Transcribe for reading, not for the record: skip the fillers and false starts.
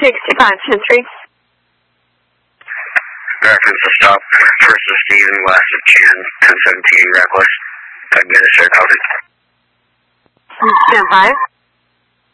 65 Century. Reference to stop. First of Stephen, last of Chan, 1017 Reckless. Administered, outed. Stand by.